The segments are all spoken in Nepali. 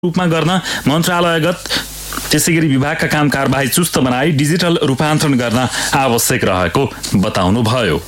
रूपमा गर्न मन्त्रालयगत त्यसैगरी विभागका काम कारबाही चुस्त बनाई डिजिटल रूपान्तरण गर्न आवश्यक रहेको बताउनुभयो।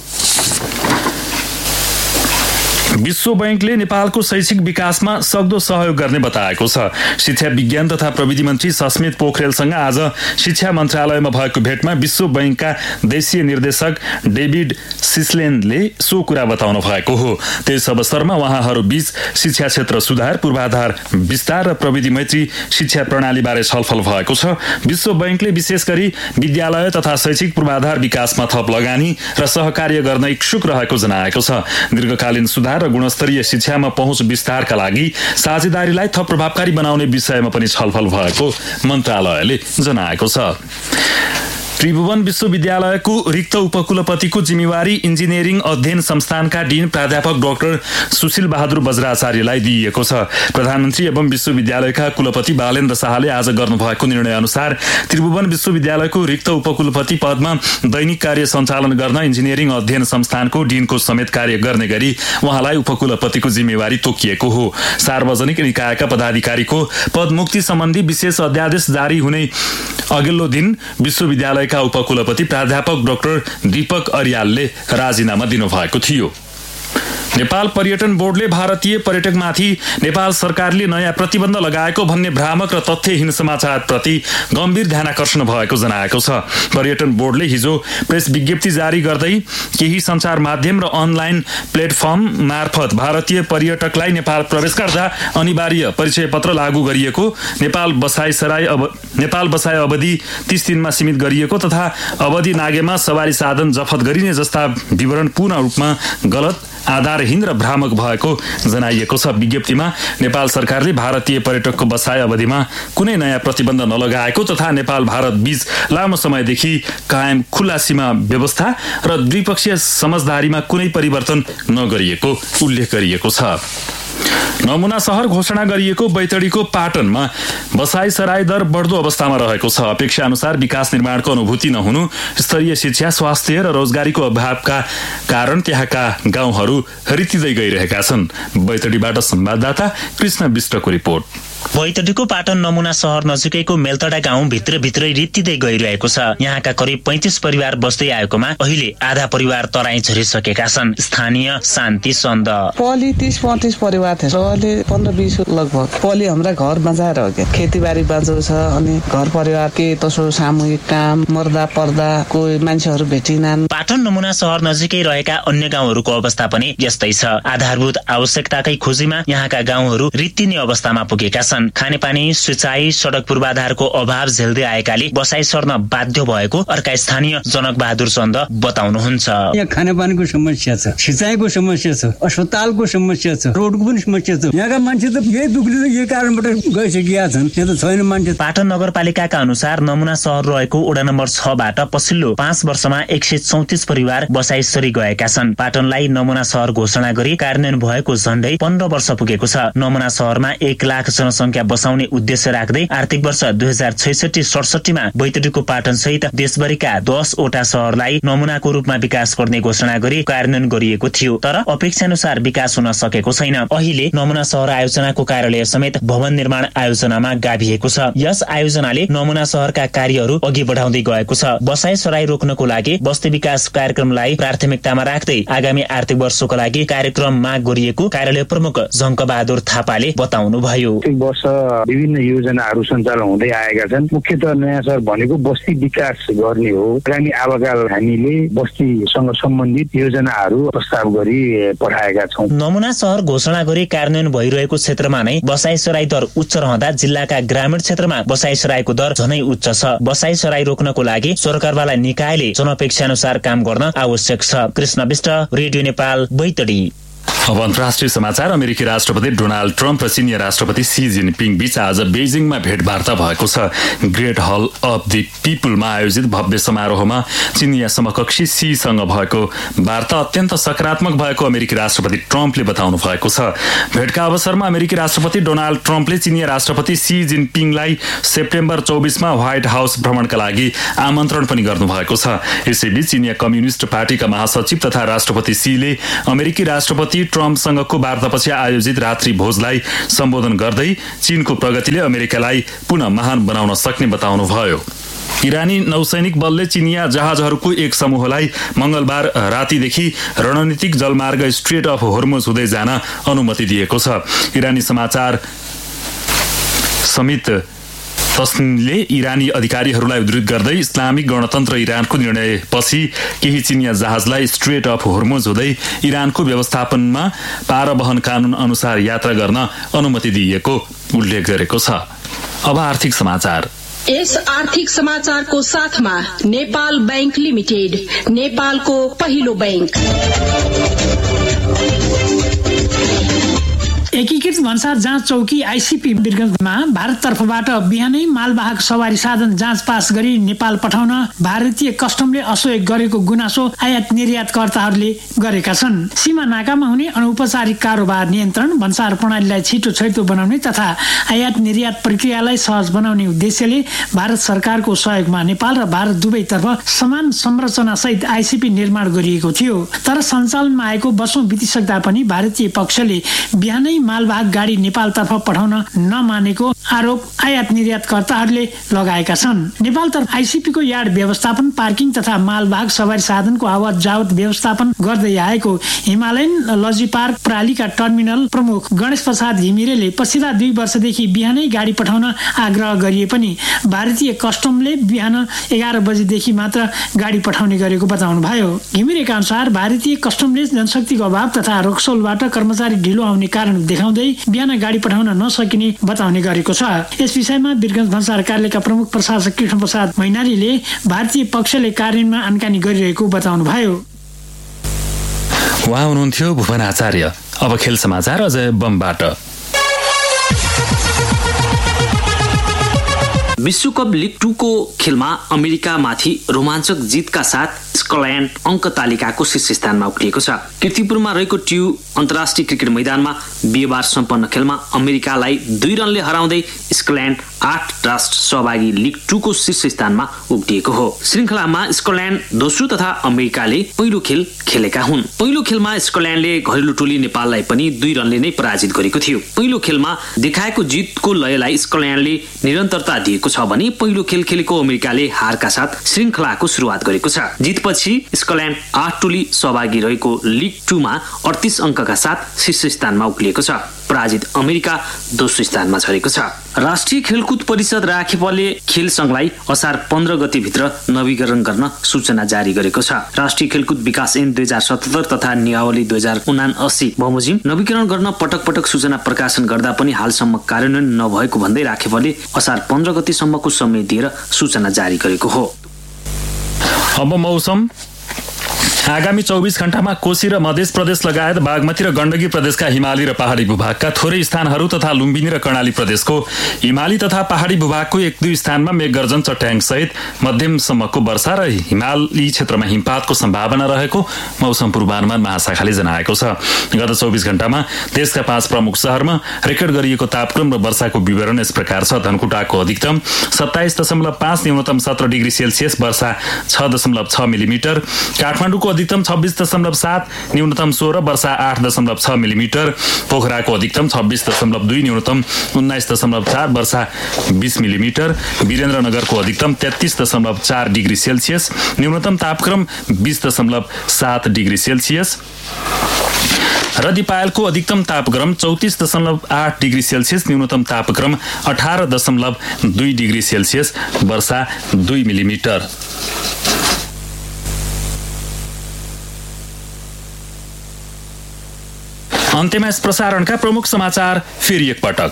विश्व बैंकले नेपालको शैक्षिक विकासमा सक्दो सहयोग गर्ने बताएको छ। शिक्षा विज्ञान तथा प्रविधि मन्त्री सस्मित पोखरेलसँग आज शिक्षा मन्त्रालयमा भएको भेटमा विश्व बैंकका देशीय निर्देशक डेभिड सिस्लेनले सो कुरा बताउनु भएको हो। त्यस अवसरमा उहाँहरूबीच शिक्षा क्षेत्र सुधार, पूर्वाधार विस्तार र प्रविधि मैत्री शिक्षा प्रणालीबारे छलफल भएको छ। विश्व बैंकले विशेष गरी विद्यालय तथा शैक्षिक पूर्वाधार विकासमा थप लगानी र सहकार्य गर्न इच्छुक रहेको जनाएको छ। दीर्घकालीन सुधार र गुणस्तरीय शिक्षामा पहुँच विस्तारका लागि साझेदारीलाई थप प्रभावकारी बनाउने विषयमा पनि छलफल भएको मन्त्रालयले जनाएको छ। त्रिभुवन विश्वविद्यालयको रिक्त उपकुलपतिको जिम्मेवारी इन्जिनियरिङ अध्ययन संस्थानका डिन प्राध्यापक डाक्टर सुशील बहादुर बज्राचार्यलाई दिइएको छ। प्रधानमन्त्री एवं विश्वविद्यालयका कुलपति बालेन्द्र शाहले आज गर्नुभएको निर्णय अनुसार त्रिभुवन विश्वविद्यालयको रिक्त उपकुलपति पदमा दैनिक कार्य सञ्चालन गर्न इन्जिनियरिङ अध्ययन संस्थानको डिनको समेत कार्य गर्ने गरी उहाँलाई उपकुलपतिको जिम्मेवारी तोकिएको हो। सार्वजनिक निकायका पदाधिकारीको पदमुक्ति सम्बन्धी विशेष अध्यादेश जारी हुने अघिल्लो दिन विश्वविद्यालयका उपकुलपति प्राध्यापक डाक्टर दीपक अर्यालले राजीनामा दिनुभएको थियो। नेपाल पर्यटन बोर्डले भारतीय पर्यटकमाथि नेपाल सरकारले नयाँ प्रतिबन्ध लगाएको भन्ने भ्रामक र तथ्यहीन समाचारप्रति गम्भीर ध्यानाकर्षण भएको जनाएको छ। पर्यटन बोर्डले हिजो प्रेस विज्ञप्ति जारी गर्दै केही सञ्चार माध्यम र अनलाइन प्लेटफर्म मार्फत भारतीय पर्यटकलाई नेपाल प्रवेश गर्दा अनिवार्य परिचय पत्र लागू गरिएको, नेपाल बसाइ अवधि 30 दिनमा सीमित गरिएको तथा अवधि नागेमा सवारी साधन जफत गरिने जस्ता विवरण पूर्ण रूपमा गलत, आधारहीन र भ्रामक भएको जनाइएको छ। विज्ञप्तिमा नेपाल सरकारले भारतीय पर्यटकको बसाइ अवधिमा कुनै नयाँ प्रतिबन्ध नलगाएको तथा नेपाल भारत बीच लामो समयदेखि कायम खुल्ला सीमा व्यवस्था र द्विपक्षीय समझदारीमा कुनै परिवर्तन नगरिएको उल्लेख गरिएको छ। नमुना शहर घोषणा गरिएको बैतडीको पाटनमा बसाई सराई दर बढ्दो अवस्थामा रहेको छ। अपेक्षा अनुसार विकास निर्माणको अनुभूति नहुनु, स्तरीय शिक्षा, स्वास्थ्य र रोजगारीको अभावका कारण त्यहाँका गाउँहरू रित्तिँदै गइरहेका छन्। बैतडीबाट संवाददाता कृष्ण विष्टको रिपोर्ट। बैतडीको पाटन नमुना शहर नजिकैको मेलतडा गाउँ भित्रै रित्तिँदै गइरहेको छ। यहाँका करिब 35 परिवार बस्दै आएकोमा अहिले आधा परिवार तराई झरिसकेका छन्। स्थानीय शान्ति सन्द पहले 30-35 परिवार थिए, अहिले 15-20 लगभग। पहले हाम्रा घर बचाएर हो के खेतीबारी बाँझो छ, अनि घर परिवार के तसो सामूहिक काम मर्दा पर्दा कोही मान्छेहरू भेटिनन्। पाटन नमुना शहर नजिकै रहेका अन्य गाउँहरूको अवस्था पनि यस्तै छ। आधारभूत आवश्यकताकै खोजीमा यहाँका गाउँहरू रित्तिने अवस्थामा पुगेका छन्। खानेपानी, सिंचाई, सडक पूर्वाधारको अभाव झेल्दै आएकाले बसाई सर्न बाध्य भएको अर्का स्थानीय जनक बहादुर चन्द बताउनुहुन्छ। यहाँ खानेपानीको समस्या छ, सिंचाईको समस्या छ, अस्पतालको समस्या छ, रोडको पनि समस्या छ। यहाँका मान्छे त यही दुखले यही कारणबाट गइसकेका छन्। यहाँ त छैन मान्छे। पाटन नगरपालिकाका अनुसार नमुना शहर रहेको वडा नम्बर 6 बाट पछिल्लो 5 वर्षमा 134 परिवार बसाई सरी गएका छन्। पाटनलाई नमुना शहर घोषणा गरी कार्यान्वयन भएको झण्डै 15 वर्ष पुगेको छ। नमुना शहरमा 1 लाख जनसंख्या बसाउने उद्देश्य राख्दै आर्थिक वर्ष 2066-67 मा बैतडीको पाटन सहित देशभरिका 10 वटा शहरलाई नमुनाको रूपमा विकास गर्ने घोषणा गरी कार्यान्वयन गरिएको थियो, तर अपेक्षा अनुसार विकास हुन सकेको छैन। अहिले नमुना शहर आयोजनाको कार्यालय समेत भवन निर्माण आयोजनामा गाभिएको छ। यस आयोजनाले नमुना शहरका कार्यहरू अघि बढाउँदै गएको छ। बसाई सराई रोक्नको लागि बस्ती विकास कार्यक्रमलाई प्राथमिकतामा राख्दै आगामी आर्थिक वर्षको लागि कार्यक्रम माग गरिएको कार्यालय प्रमुख जङ्क बहादुर थापाले बताउनुभयो। विभिन्न योजनाहरू सञ्चालन हुँदै आएका छन्। मुख्यतः नयाँ शहर भनेको बस्ती विकास गर्ने हो। आगामी आवाकाल हामीले बस्तीसँग सम्बन्धित योजनाहरू प्रस्ताव गरी पठाएका छौँ। नमुना शहर घोषणा गरी कार्यान्वयन भइरहेको क्षेत्रमा नै बसाई सराई दर उच्च रहँदा जिल्लाका ग्रामीण क्षेत्रमा बसाई सराईको दर झनै उच्च छ। बसाई सराई रोक्नको लागि सरकारवाला निकायले जनअपेक्षा अनुसार काम गर्न आवश्यक छ। कृष्ण विष्ट, रेडियो नेपाल, बैतडी। अब अन्तर्राष्ट्रिय समाचार। अमेरिकी राष्ट्रपति डोनाल्ड ट्रम्प र चिनिया राष्ट्रपति सी जिनपिङ बीच आज बेजिङमा भेटवार्ता भएको छ। ग्रेट हल अफ द पिपुलमा आयोजित भव्य समारोहमा चिनिया समकक्षी सीसँग भएको वार्ता अत्यन्त सकारात्मक भएको अमेरिकी राष्ट्रपति ट्रम्पले बताउनु भएको छ। भेटका अवसरमा अमेरिकी राष्ट्रपति डोनाल्ड ट्रम्पले चिनिया राष्ट्रपति सी जिनपिङलाई सेप्टेम्बर 24 मा व्हाइट हाउस भ्रमणका लागि आमन्त्रण पनि गर्नुभएको छ। यसैबीच चिनिया कम्युनिस्ट पार्टीका महासचिव तथा राष्ट्रपति सीले अमेरिकी राष्ट्रपति राष्ट्रपति ट्रम्पसँगको वार्तापछि आयोजित रात्रि भोजलाई सम्बोधन गर्दै चीनको प्रगतिले अमेरिकालाई पुनः महान बनाउन सक्ने बताउनुभयो। इरानी नौसैनिक बलले चिनिया जहाजहरूको एक समूहलाई मंगलबार रातिदेखि रणनीतिक जलमार्ग स्ट्रेट अफ होर्मुज हुँदै जान अनुमति दिएको छ। इरानी समाचार समित तस्निमले इरानी अधिकारीहरूलाई उद्धृत गर्दै इस्लामिक गणतन्त्र इरानको निर्णयपछि केही चिनिया जहाजलाई स्ट्रेट अफ होर्मुज हुँदै इरानको व्यवस्थापनमा पारवहन कानून अनुसार यात्रा गर्न अनुमति दिएको उल्लेख गरेको छ। अब आर्थिक समाचार। यस आर्थिक समाचारको साथमा नेपाल बैंक लिमिटेड, नेपालको पहिलो बैंक। एकीकृत भन्सार जाँच चौकी आईसीपी वीरगञ्जमा भारत तर्फबाट बिहानै मालवाहक सवारी साधन जाँच पास गरी नेपाल पठाउन भारतीय कस्टमले असहयोग गरेको गुनासो आयात निर्यातकर्ताहरूले गरेका छन्। सीमा नाकामा हुने अनौपचारिक कारोबार नियन्त्रण, भन्सार प्रणालीलाई छिटो बनाउने तथा आयात निर्यात प्रक्रियालाई सहज बनाउने उद्देश्यले भारत सरकारको सहयोगमा नेपाल र भारत दुवैतर्फ समान संरचना सहित आईसीपी निर्माण गरिएको थियो। तर सञ्चालनमा आएको वर्षौं बितिसक्दा पनि भारतीय पक्षले बिहानै मालवाहक गाडी नेपालतर्फ पठाउन नमानेको आरोप आयात निर्यातकर्ताहरूले लगाएका छन्। नेपालतर्फ आईसीपीको यार्ड व्यवस्थापन, पार्किङ तथा मालवाहक सवारी साधनको आवत जावत व्यवस्थापन गर्दै आएको हिमालयन लजी पार्क प्रालीका टर्मिनल प्रमुख गणेश प्रसाद घिमिरेले पछिल्ला 2 वर्षदेखि बिहानै गाडी पठाउन आग्रह गरिए पनि भारतीय कस्टमले बिहान 11 बजेदेखि मात्र गाडी पठाउने गरेको बताउनुभयो। घिमिरेका अनुसार भारतीय कस्टमले जनशक्तिको अभाव तथा रोकसोलबाट कर्मचारी ढिलो आउने कारण देखाउँदै बिहान गाडी पठाउन नसकिने बताउने गरेको छ। यस विषयमा वीरगञ्ज भन्सार कार्यालयका प्रमुख प्रशासक कृष्ण प्रसाद मैनालीले भारतीय पक्षले कार्यान्वयनमा आनकानी गरिरहेको बताउनुभयो। उहाँ हुनुहुन्थ्यो भुवन आचार्य। अब खेल समाचार अजय बमबाट। विश्वकप लिग 2 को खेलमा अमेरिकामाथि रोमाञ्चक जितका साथ स्कटल्याण्ड अङ्क तालिकाको शीर्ष स्थानमा उक्लिएको छ। कीर्तिपुरमा रहेको ट्यु अन्तर्राष्ट्रिय क्रिकेट मैदानमा बिहिबार सम्पन्न खेलमा अमेरिकालाई 2 रनले हराउँदै स्कटल्याण्ड 8 राष्ट्र सहभागी लिग 2 को शीर्ष स्थानमा उक्लिएको हो। श्रृङ्खलामा स्कटल्याण्ड दोस्रो तथा अमेरिकाले पहिलो खेल खेलेका हुन्। पहिलो खेलमा स्कटल्याण्डले घरेलु टोली नेपाललाई पनि 2 रनले नै पराजित गरेको थियो। पहिलो खेलमा देखाएको जितको लयलाई स्कटल्याण्डले निरन्तरता दिएको छ भने पहिलो खेल खेलेको अमेरिकाले हारका साथ श्रृङ्खलाको सुरुवात गरेको छ। जितपछि स्कटल्याण्ड 8 टोली सहभागी रहेको लिग 2 मा 38 अङ्कका साथ शीर्ष स्थानमा उक्लिएको छ। पराजित अमेरिका दोस्रो स्थानमा झरेको छ। राष्ट्रिय खेलकुद परिषद राखेपले खेल संघलाई असार 15 गते भित्र नवीकरण गर्न सूचना जारी गरेको छ। राष्ट्रिय खेलकुद विकास ऐन 2077 तथा नियमावली 2079 बमोजिम नवीकरण गर्न पटक पटक सूचना प्रकाशन गर्दा पनि हालसम्म कार्यान्वयन नभएको भन्दै राखेपले असार 15 गतेसम्मको समय दिएर सूचना जारी गरेको हो। अब मौसम। आगामी 24 घण्टामा कोशी र मध्य प्रदेश लगायत बागमती र गण्डकी प्रदेशका हिमाली र पहाडी भूभागका थोरै स्थानहरू तथा लुम्बिनी र कर्णाली प्रदेशको हिमाली तथा पहाडी भूभागको 1-2 स्थानमा मेघगर्जन चट्याङ सहित मध्यमसम्मको वर्षा र हिमाली क्षेत्रमा हिमपातको सम्भावना रहेको मौसम पूर्वानुमान महाशाखाले जनाएको छ। गत 24 घण्टामा देशका 5 प्रमुख शहरमा रेकर्ड गरिएको तापक्रम र वर्षाको विवरण यस प्रकार छ। धनकुटाको अधिकतम 27.5, न्यूनतम 17 डिग्री सेल्सियस, वर्षा 6.6 मिलिमिटर। काठमाडौँको अधिकतम 26.7, न्यूनतम 16, वर्षा 8.6 मिलिमिटर। पोखराको अधिकतम 26.2, न्यूनतम 19.4, वर्षा 20 मिलिमिटर। वीरेन्द्रनगरको अधिकतम 33.4 डिग्री सेल्सियस, न्यूनतम तापक्रम 20.7 डिग्री सेल्सियस र दिपायलको अधिकतम तापक्रम 34.8 डिग्री सेल्सियस, न्यूनतम तापक्रम 18.2 डिग्री सेल्सियस, वर्षा 2 मिलिमिटर। अन्त्यमा यस प्रसारणका प्रमुख समाचार फेरि एकपटक।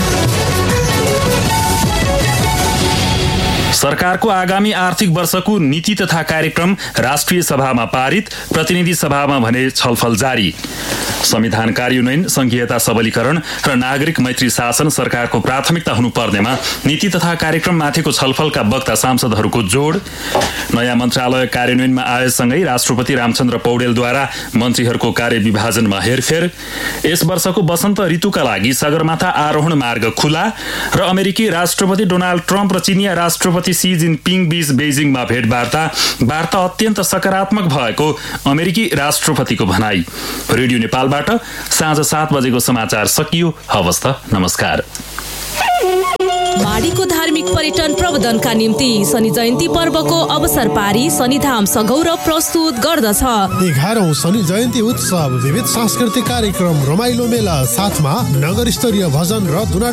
सरकारको आगामी आर्थिक वर्षको नीति तथा कार्यक्रम राष्ट्रिय सभामा पारित, प्रतिनिधि सभामा भने छलफल जारी। संविधान कार्यान्वयन, संघीयता सबलीकरण र नागरिक मैत्री शासन सरकारको प्राथमिकता हुनुपर्नेमा नीति तथा कार्यक्रम माथिको छलफलका वक्ता सांसदहरूको जोड। नयाँ मन्त्रालय कार्यान्वयनमा आएसँगै राष्ट्रपति रामचन्द्र पौडेलद्वारा मन्त्रीहरूको कार्यविभाजनमा हेरफेर। यस वर्षको वसन्त ऋतुका लागि सगरमाथा आरोहण मार्ग खुला र अमेरिकी राष्ट्रपति डोनाल्ड ट्रम्प र चिनिया राष्ट्रपति राष्ट्रपति सी जिनपिङ बीच बेजिङमा भेटवार्ता अत्यन्त सकारात्मक भएको अमेरिकी राष्ट्रपतिको भनाई। रेडियो नेपालबाट साँझ 7 बजेको समाचार सकियो। हवस् त, नमस्कार। माडीको धार्मिक पर्यटन प्रवर्धनका निम्ति शनि जयन्ती पर्वको अवसर पारी शनिधाम सगौरव प्रस्तुत गर्दछ। 11औं शनि जयन्ती उत्सव, विविध सांस्कृतिक कार्यक्रम, रमाइलो मेला, साथमा नगर स्तरीय भजन र